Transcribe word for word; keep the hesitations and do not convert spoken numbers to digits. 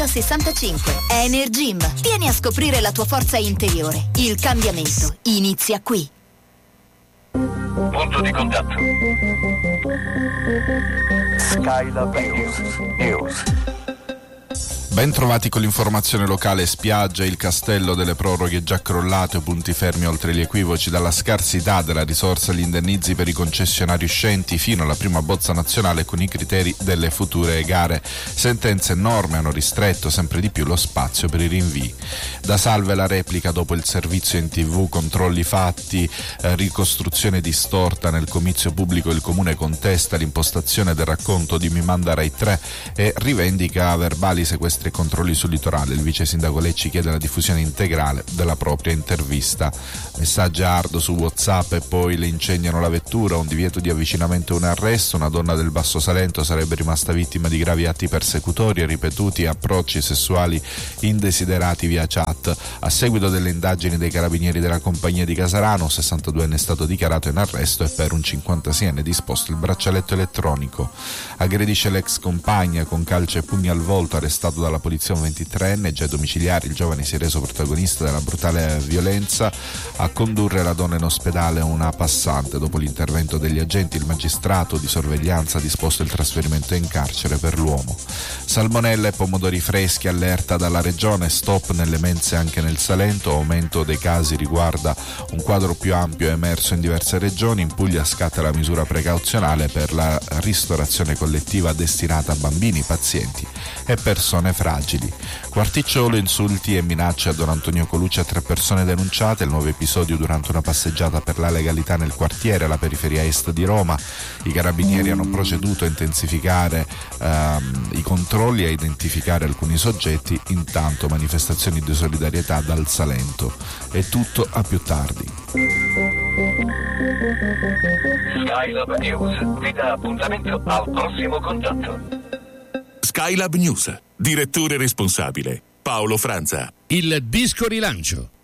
sessantacinque. Energym. Vieni a scoprire la tua forza interiore. Il cambiamento inizia qui. Punto di contatto. Skylab News. News. Ben trovati con l'informazione locale. Spiaggia, il castello delle proroghe già crollato, punti fermi oltre gli equivoci, dalla scarsità della risorsa agli indennizi per i concessionari uscenti fino alla prima bozza nazionale con i criteri delle future gare. Sentenze e norme hanno ristretto sempre di più lo spazio per i rinvii. Da salve la replica dopo il servizio in tv, controlli fatti, eh, ricostruzione distorta nel comizio pubblico. Il comune contesta l'impostazione del racconto di Mi manda Rai tre e rivendica verbali sequestrati e controlli sul litorale. Il vice sindaco Lecci chiede la diffusione integrale della propria intervista. Messaggi hard su WhatsApp e poi le incendiano la vettura, un divieto di avvicinamento e un arresto. Una donna del Basso Salento sarebbe rimasta vittima di gravi atti persecutori e ripetuti approcci sessuali indesiderati via chat. A seguito delle indagini dei carabinieri della compagnia di Casarano, un sessantaduenne è stato dichiarato in arresto e per un cinquantaseienne disposto il braccialetto elettronico. Aggredisce l'ex compagna con calci e pugni al volto, arrestato dalla polizia un ventitreenne, già ai domiciliari. Il giovane si è reso protagonista della brutale violenza. A condurre la donna in ospedale una passante. Dopo l'intervento degli agenti, il magistrato di sorveglianza ha disposto il trasferimento in carcere per l'uomo. Salmonella e pomodori freschi, allerta dalla regione, stop nelle mense anche nel Salento, aumento dei casi riguarda un quadro più ampio emerso in diverse regioni. In Puglia scatta la misura precauzionale per la ristorazione collettiva destinata a bambini, pazienti e persone fragili. Quarticciolo, insulti e minacce a Don Antonio Colucci a tre persone denunciate. Il nuovo episodio durante una passeggiata per la legalità nel quartiere, alla periferia est di Roma. I carabinieri hanno proceduto a intensificare ehm, i controlli e a identificare alcuni soggetti. Intanto manifestazioni di solidarietà dal Salento. È tutto, a più tardi. Skylab News vi dà appuntamento al prossimo contatto. Skylab News, direttore responsabile Paolo Franza. Il disco rilancio